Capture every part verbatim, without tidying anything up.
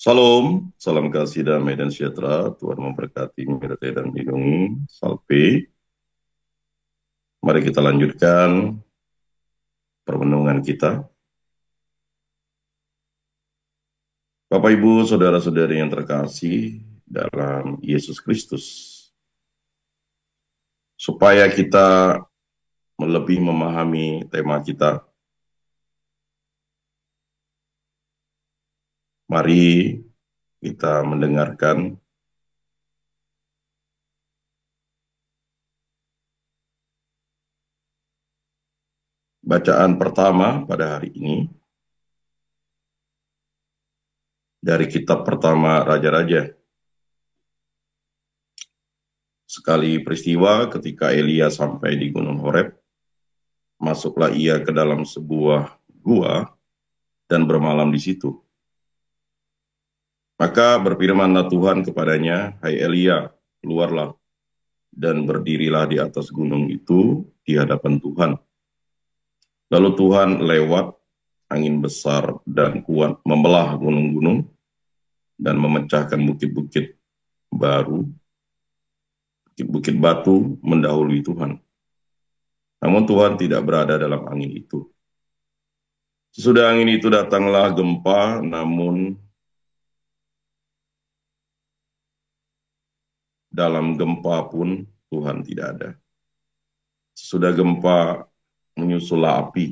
Salam, salam kasih damai dan sejahtera. Tuhan memberkati, menyertai dan melindungi. Salve. Mari kita lanjutkan permenungan kita. Bapak, Ibu, saudara-saudari yang terkasih dalam Yesus Kristus. Supaya kita lebih memahami tema kita, mari kita mendengarkan bacaan pertama pada hari ini dari kitab pertama Raja-Raja. Sekali peristiwa ketika Elia sampai di Gunung Horeb, masuklah ia ke dalam sebuah gua dan bermalam di situ. Maka berfirmanlah Tuhan kepadanya, "Hai Elia, keluarlah dan berdirilah di atas gunung itu di hadapan Tuhan." Lalu Tuhan lewat angin besar dan kuat membelah gunung-gunung dan memecahkan bukit-bukit baru, bukit-bukit batu mendahului Tuhan. Namun Tuhan tidak berada dalam angin itu. Sesudah angin itu datanglah gempa, namun dalam gempa pun Tuhan tidak ada. Sesudah gempa menyusullah api.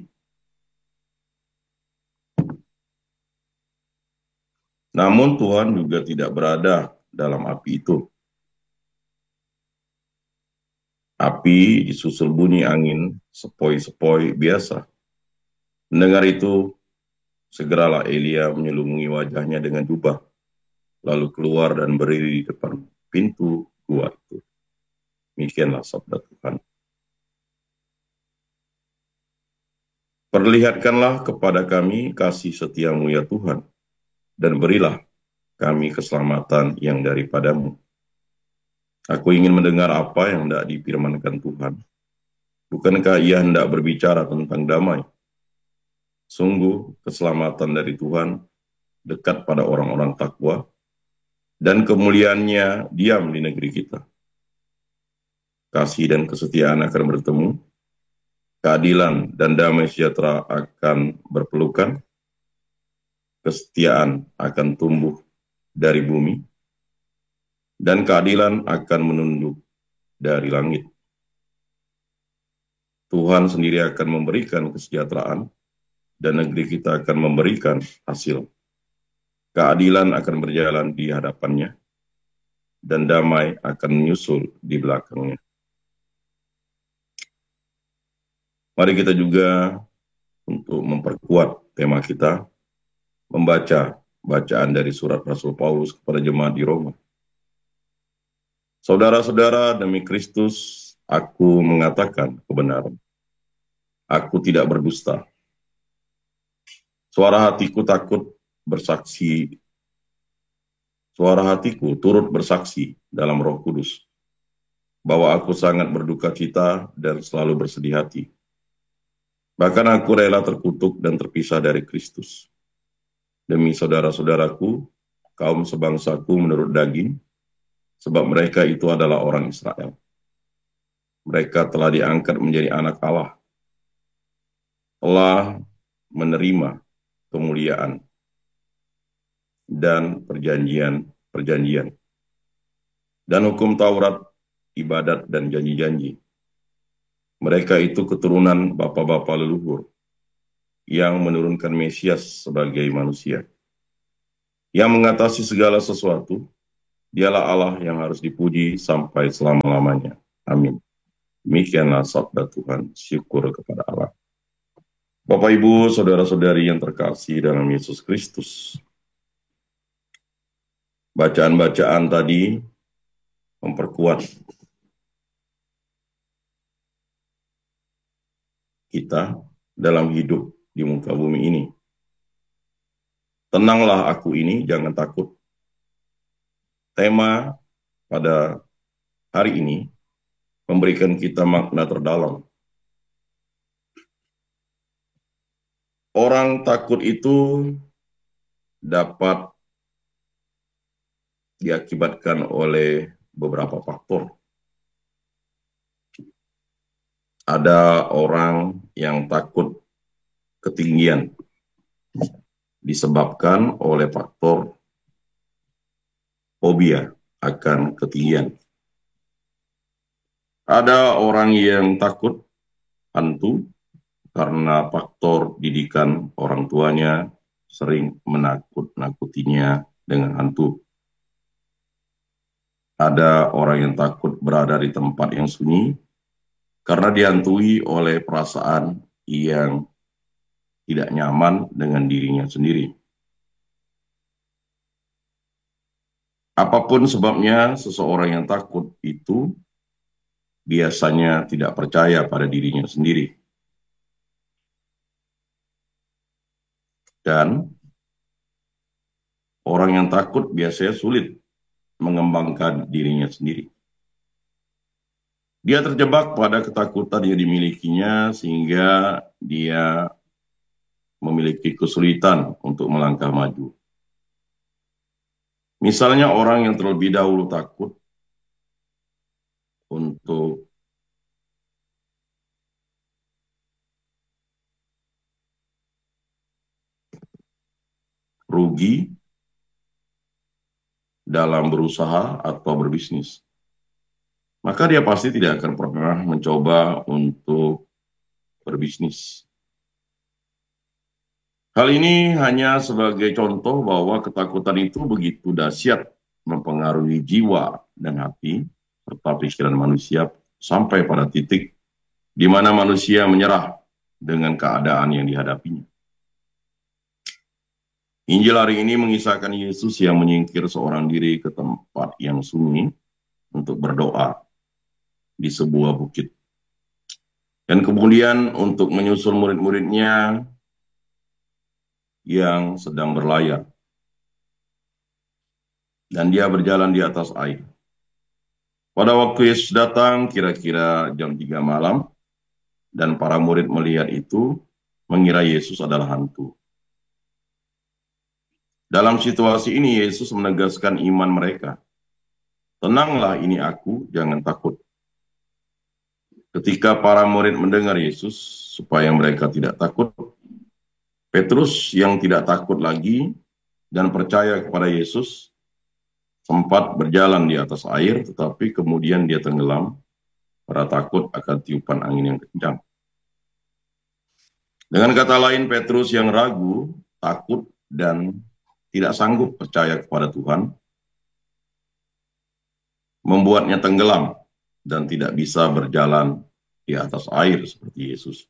Namun Tuhan juga tidak berada dalam api itu. Api disusul bunyi angin, sepoi-sepoi biasa. Mendengar itu, segeralah Elia menyelubungi wajahnya dengan jubah, lalu keluar dan berdiri di depan pintu gua itu. Demikianlah sabda Tuhan. Perlihatkanlah kepada kami kasih setiamu ya Tuhan, dan berilah kami keselamatan yang daripadamu. Aku ingin mendengar apa yang hendak difirmankan Tuhan. Bukankah ia hendak berbicara tentang damai? Sungguh keselamatan dari Tuhan dekat pada orang-orang takwa, dan kemuliaannya diam di negeri kita. Kasih dan kesetiaan akan bertemu, keadilan dan damai sejahtera akan berpelukan, kesetiaan akan tumbuh dari bumi, dan keadilan akan menunduk dari langit. Tuhan sendiri akan memberikan kesejahteraan, dan negeri kita akan memberikan hasil. Keadilan akan berjalan di hadapannya, dan damai akan menyusul di belakangnya. Mari kita juga untuk memperkuat tema kita, membaca bacaan dari surat Rasul Paulus kepada jemaat di Roma. Saudara-saudara, demi Kristus, aku mengatakan kebenaran. Aku tidak berdusta. Suara hatiku takut bersaksi, suara hatiku turut bersaksi dalam Roh Kudus, bahwa aku sangat berduka cita dan selalu bersedih hati. Bahkan aku rela terkutuk dan terpisah dari Kristus. Demi saudara-saudaraku, kaum sebangsaku menurut daging, sebab mereka itu adalah orang Israel. Mereka telah diangkat menjadi anak Allah, telah menerima kemuliaan dan perjanjian-perjanjian, dan hukum Taurat, ibadat, dan janji-janji. Mereka itu keturunan bapa-bapa leluhur yang menurunkan Mesias sebagai manusia, yang mengatasi segala sesuatu. Dialah Allah yang harus dipuji sampai selama-lamanya. Amin. Demikianlah sabda Tuhan. Syukur kepada Allah. Bapak, Ibu, saudara-saudari yang terkasih dalam Yesus Kristus. Bacaan-bacaan tadi memperkuat kita dalam hidup di muka bumi ini. Tenanglah aku ini, jangan takut. Tema pada hari ini memberikan kita makna terdalam. Orang takut itu dapat diakibatkan oleh beberapa faktor. Ada orang yang takut ketinggian disebabkan oleh faktor fobia akan ketinggian. Ada orang yang takut hantu karena faktor didikan orang tuanya sering menakut-nakutinya dengan hantu. Ada orang yang takut berada di tempat yang sunyi karena dihantui oleh perasaan yang tidak nyaman dengan dirinya sendiri. Apapun sebabnya, seseorang yang takut itu biasanya tidak percaya pada dirinya sendiri. Dan orang yang takut biasanya sulit mengembangkan dirinya sendiri. Dia terjebak pada ketakutan yang dimilikinya sehingga dia memiliki kesulitan untuk melangkah maju. Misalnya orang yang terlebih dahulu takut untuk rugi dalam berusaha atau berbisnis, maka dia pasti tidak akan pernah mencoba untuk berbisnis. Hal ini hanya sebagai contoh bahwa ketakutan itu begitu dahsyat mempengaruhi jiwa dan hati serta pikiran manusia sampai pada titik di mana manusia menyerah dengan keadaan yang dihadapinya. Injil hari ini mengisahkan Yesus yang menyingkir seorang diri ke tempat yang sunyi untuk berdoa di sebuah bukit. Dan kemudian untuk menyusul murid-muridnya yang sedang berlayar. Dan dia berjalan di atas air. Pada waktu Yesus datang, kira-kira jam tiga malam, dan para murid melihat itu, mengira Yesus adalah hantu. Dalam situasi ini, Yesus menegaskan iman mereka. Tenanglah, ini aku, jangan takut. Ketika para murid mendengar Yesus, supaya mereka tidak takut, Petrus yang tidak takut lagi dan percaya kepada Yesus, sempat berjalan di atas air, tetapi kemudian dia tenggelam karena takut akan tiupan angin yang kencang. Dengan kata lain, Petrus yang ragu, takut, dan tidak sanggup percaya kepada Tuhan, membuatnya tenggelam dan tidak bisa berjalan di atas air seperti Yesus.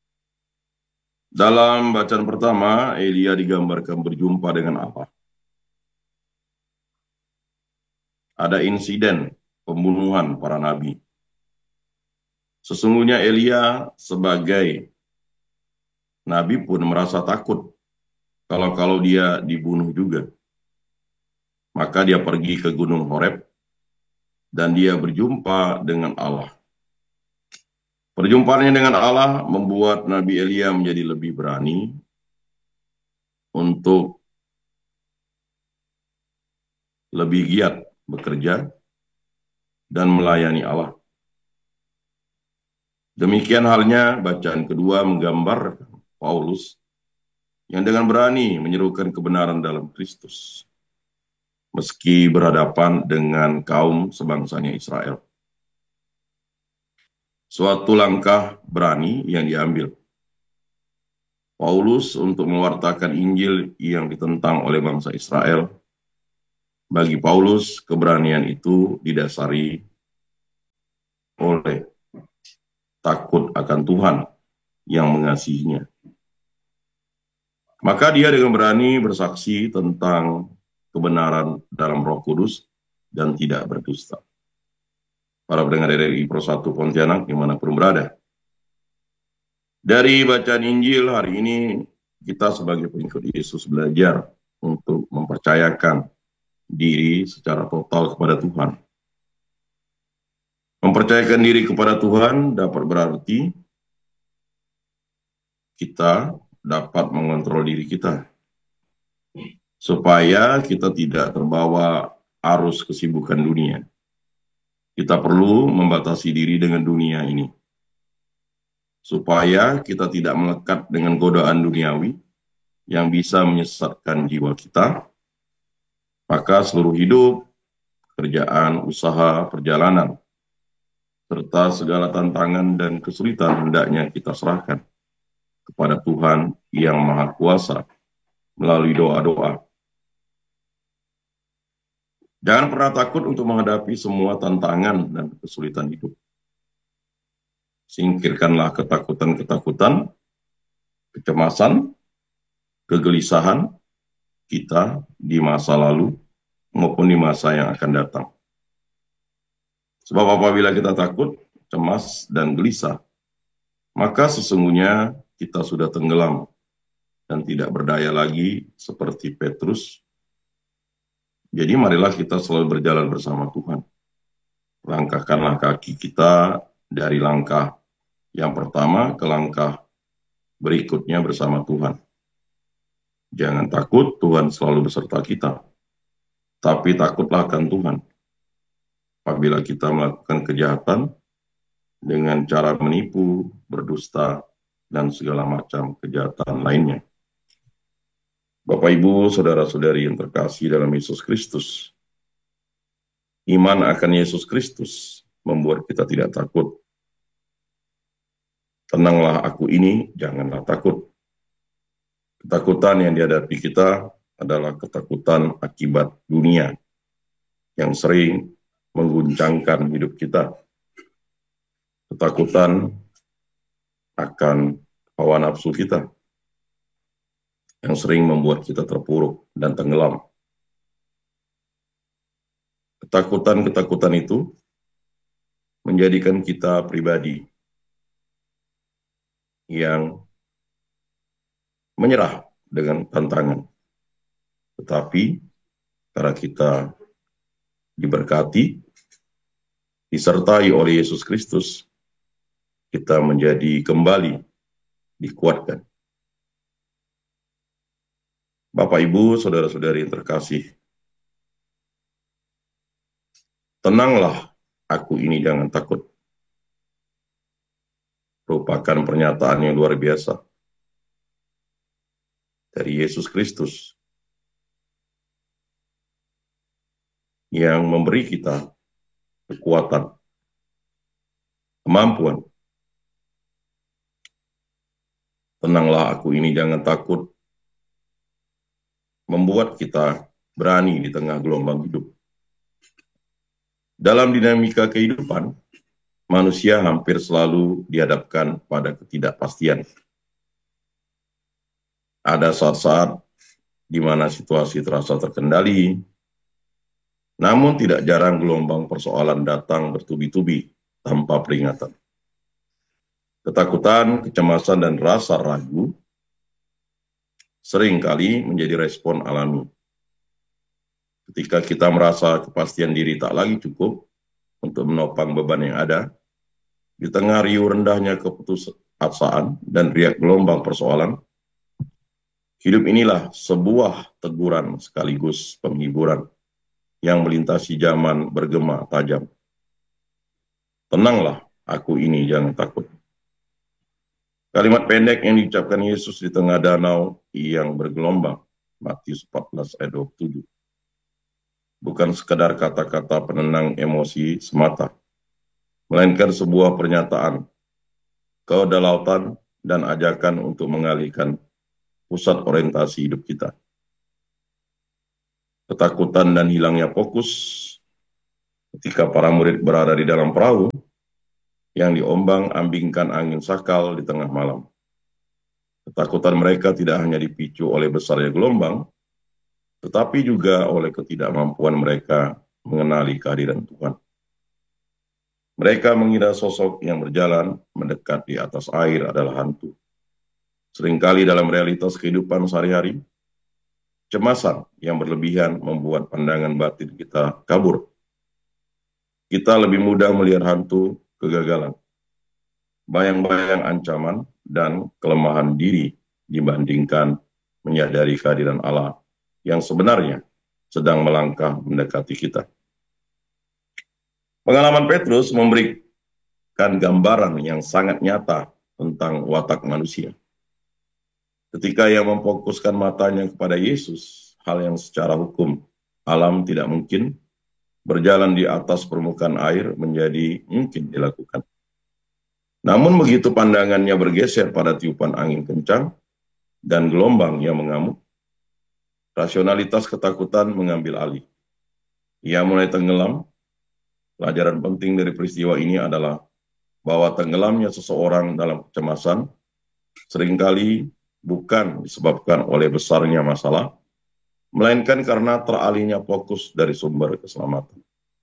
Dalam bacaan pertama, Elia digambarkan berjumpa dengan Allah. Ada insiden pembunuhan para nabi. Sesungguhnya Elia sebagai nabi pun merasa takut kalau-kalau dia dibunuh juga. Maka dia pergi ke Gunung Horeb dan dia berjumpa dengan Allah. Perjumpaannya dengan Allah membuat Nabi Elia menjadi lebih berani untuk lebih giat bekerja dan melayani Allah. Demikian halnya bacaan kedua menggambar Paulus yang dengan berani menyerukan kebenaran dalam Kristus, meski berhadapan dengan kaum sebangsanya Israel. Suatu langkah berani yang diambil Paulus untuk mewartakan Injil yang ditentang oleh bangsa Israel. Bagi Paulus, keberanian itu didasari oleh takut akan Tuhan yang mengasihinya. Maka dia dengan berani bersaksi tentang kebenaran dalam Roh Kudus dan tidak berdusta. Para pendengar R R I Pro satu Pontianak dimanapun berada. Dari bacaan Injil hari ini, kita sebagai pengikut Yesus belajar untuk mempercayakan diri secara total kepada Tuhan. Mempercayakan diri kepada Tuhan dapat berarti kita dapat mengontrol diri kita, supaya kita tidak terbawa arus kesibukan dunia. Kita perlu membatasi diri dengan dunia ini, supaya kita tidak melekat dengan godaan duniawi yang bisa menyesatkan jiwa kita. Maka seluruh hidup, kerjaan, usaha, perjalanan, serta segala tantangan dan kesulitan hendaknya kita serahkan kepada Tuhan yang Maha Kuasa melalui doa-doa. Jangan pernah takut untuk menghadapi semua tantangan dan kesulitan hidup. Singkirkanlah ketakutan-ketakutan, kecemasan, kegelisahan kita di masa lalu maupun di masa yang akan datang. Sebab apabila kita takut, cemas, dan gelisah, maka sesungguhnya kita sudah tenggelam dan tidak berdaya lagi seperti Petrus. Jadi marilah kita selalu berjalan bersama Tuhan. Langkahkanlah kaki kita dari langkah yang pertama ke langkah berikutnya bersama Tuhan. Jangan takut, Tuhan selalu beserta kita. Tapi takutlah akan Tuhan. Apabila kita melakukan kejahatan dengan cara menipu, berdusta, dan segala macam kejahatan lainnya. Bapak, Ibu, saudara-saudari yang terkasih dalam Yesus Kristus, iman akan Yesus Kristus membuat kita tidak takut. Tenanglah aku ini, janganlah takut. Ketakutan yang dihadapi kita adalah ketakutan akibat dunia yang sering mengguncangkan hidup kita. Ketakutan akan hawa nafsu kita yang sering membuat kita terpuruk dan tenggelam. Ketakutan-ketakutan itu menjadikan kita pribadi yang menyerah dengan tantangan. Tetapi karena kita diberkati, disertai oleh Yesus Kristus, kita menjadi kembali dikuatkan. Bapak, Ibu, saudara-saudari yang terkasih, tenanglah aku ini, jangan takut. Merupakan pernyataan yang luar biasa dari Yesus Kristus yang memberi kita kekuatan, kemampuan. Tenanglah aku ini, jangan takut, membuat kita berani di tengah gelombang hidup. Dalam dinamika kehidupan, manusia hampir selalu dihadapkan pada ketidakpastian. Ada saat-saat di mana situasi terasa terkendali, namun tidak jarang gelombang persoalan datang bertubi-tubi tanpa peringatan. Ketakutan, kecemasan, dan rasa ragu seringkali menjadi respon alami. Ketika kita merasa kepastian diri tak lagi cukup untuk menopang beban yang ada, di tengah riuh rendahnya keputusasaan dan riak gelombang persoalan, hidup inilah sebuah teguran sekaligus penghiburan yang melintasi zaman bergema tajam. Tenanglah aku ini, jangan takut. Kalimat pendek yang diucapkan Yesus di tengah danau yang bergelombang, Matius empat belas ayat dua puluh tujuh. Bukan sekadar kata-kata penenang emosi semata, melainkan sebuah pernyataan, kedaulatan, dan ajakan untuk mengalihkan pusat orientasi hidup kita. Ketakutan dan hilangnya fokus ketika para murid berada di dalam perahu yang diombang-ambingkan angin sakal di tengah malam. Ketakutan mereka tidak hanya dipicu oleh besarnya gelombang, tetapi juga oleh ketidakmampuan mereka mengenali kehadiran Tuhan. Mereka mengira sosok yang berjalan mendekat di atas air adalah hantu. Seringkali dalam realitas kehidupan sehari-hari, kecemasan yang berlebihan membuat pandangan batin kita kabur. Kita lebih mudah melihat hantu kegagalan, bayang-bayang ancaman, dan kelemahan diri dibandingkan menyadari kehadiran Allah yang sebenarnya sedang melangkah mendekati kita. Pengalaman Petrus memberikan gambaran yang sangat nyata tentang watak manusia. Ketika ia memfokuskan matanya kepada Yesus, hal yang secara hukum alam tidak mungkin, berjalan di atas permukaan air menjadi mungkin dilakukan. Namun begitu pandangannya bergeser pada tiupan angin kencang dan gelombang yang mengamuk, rasionalitas ketakutan mengambil alih. Ia mulai tenggelam. Pelajaran penting dari peristiwa ini adalah bahwa tenggelamnya seseorang dalam kecemasan seringkali bukan disebabkan oleh besarnya masalah, melainkan karena teralihnya fokus dari sumber keselamatan.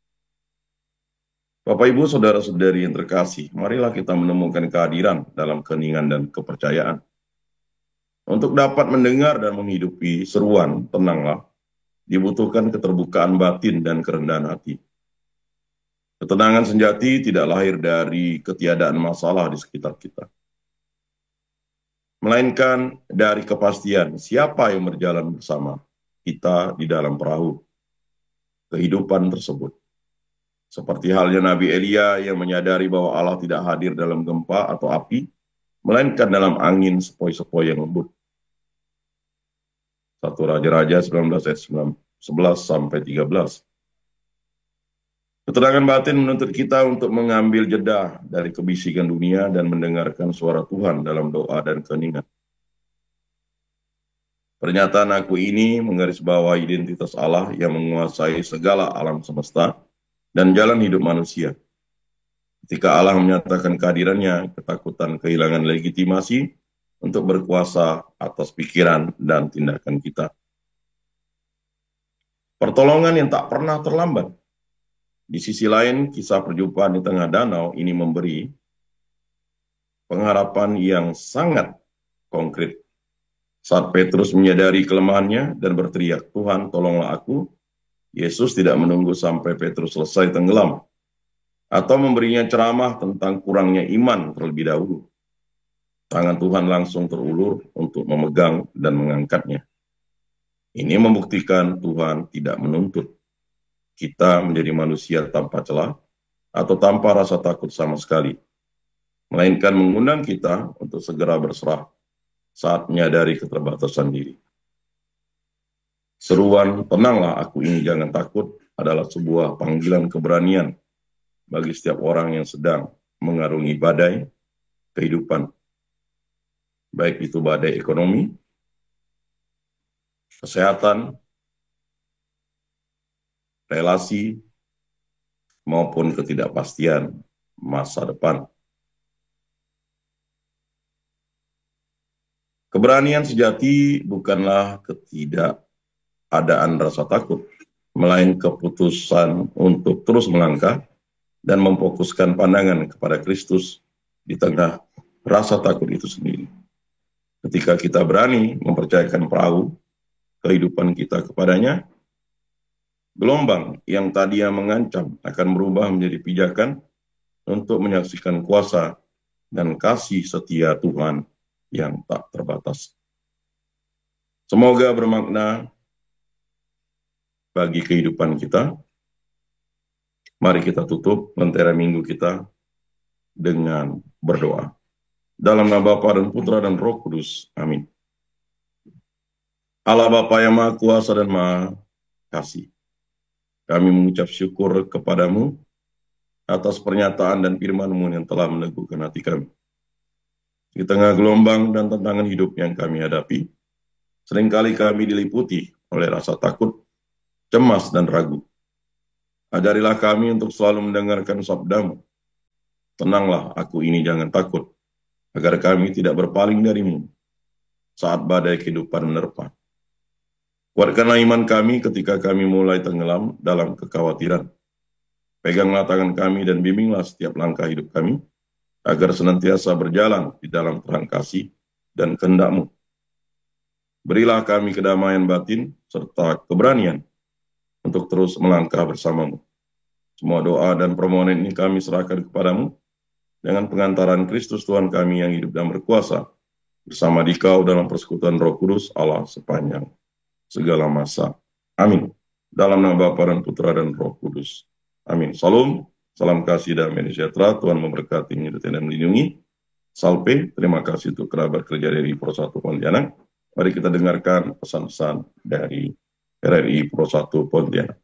Bapak, Ibu, Saudara-saudari yang terkasih, marilah kita menemukan kehadiran dalam keheningan dan kepercayaan. Untuk dapat mendengar dan menghidupi seruan, tenanglah, dibutuhkan keterbukaan batin dan kerendahan hati. Ketenangan sejati tidak lahir dari ketiadaan masalah di sekitar kita, melainkan dari kepastian siapa yang berjalan bersama kita di dalam perahu kehidupan tersebut. Seperti halnya Nabi Elia yang menyadari bahwa Allah tidak hadir dalam gempa atau api, melainkan dalam angin sepoi-sepoi yang lembut. satu Raja-Raja sembilan belas ayat sebelas sampai tiga belas. Keterangan batin menuntut kita untuk mengambil jeda dari kebisikan dunia dan mendengarkan suara Tuhan dalam doa dan keheningan. Pernyataan aku ini menggarisbawahi identitas Allah yang menguasai segala alam semesta dan jalan hidup manusia. Ketika Allah menyatakan kehadirannya, ketakutan kehilangan legitimasi untuk berkuasa atas pikiran dan tindakan kita. Pertolongan yang tak pernah terlambat. Di sisi lain, kisah perjumpaan di tengah danau ini memberi pengharapan yang sangat konkret. Saat Petrus menyadari kelemahannya dan berteriak, "Tuhan, tolonglah aku," Yesus tidak menunggu sampai Petrus selesai tenggelam atau memberinya ceramah tentang kurangnya iman terlebih dahulu. Tangan Tuhan langsung terulur untuk memegang dan mengangkatnya. Ini membuktikan Tuhan tidak menuntut kita menjadi manusia tanpa celah atau tanpa rasa takut sama sekali, melainkan mengundang kita untuk segera berserah saat menyadari keterbatasan diri. Seruan, "Tenanglah, aku ini, jangan takut," adalah sebuah panggilan keberanian bagi setiap orang yang sedang mengarungi badai kehidupan, baik itu badai ekonomi, kesehatan, relasi, maupun ketidakpastian masa depan. Keberanian sejati bukanlah ketidakadaan rasa takut, melainkan keputusan untuk terus melangkah dan memfokuskan pandangan kepada Kristus di tengah rasa takut itu sendiri. Ketika kita berani mempercayakan perahu kehidupan kita kepadanya, gelombang yang tadinya mengancam akan berubah menjadi pijakan untuk menyaksikan kuasa dan kasih setia Tuhan yang tak terbatas. Semoga bermakna bagi kehidupan kita. Mari kita tutup lentera minggu kita dengan berdoa. Dalam nama Bapa dan Putra dan Roh Kudus. Amin. Allah Bapa yang Maha Kuasa dan Maha Kasih, kami mengucap syukur kepadamu atas pernyataan dan firman-Mu yang telah meneguhkan hati kami. Di tengah gelombang dan tantangan hidup yang kami hadapi, seringkali kami diliputi oleh rasa takut, cemas, dan ragu. Ajarilah kami untuk selalu mendengarkan sabda-Mu. Tenanglah, aku ini, jangan takut, agar kami tidak berpaling dari-Mu saat badai kehidupan menerpa. Kuatkanlah iman kami ketika kami mulai tenggelam dalam kekhawatiran. Peganglah tangan kami dan bimbinglah setiap langkah hidup kami, agar senantiasa berjalan di dalam terang kasih dan kehendak-Mu. Berilah kami kedamaian batin serta keberanian untuk terus melangkah bersama-Mu. Semua doa dan permohonan ini kami serahkan kepadamu dengan pengantaran Kristus Tuhan kami yang hidup dan berkuasa bersama Dikau dalam persekutuan Roh Kudus Allah sepanjang segala masa. Amin. Dalam nama Bapa dan Putra dan Roh Kudus. Amin. Salam, salam kasih dan sejahtera. Tuhan memberkati, menyertai dan melindungi. Salpe, terima kasih untuk kerabat kerja dari Pro satu Pontianak. Mari kita dengarkan pesan-pesan dari R R I Pro satu Pontianak.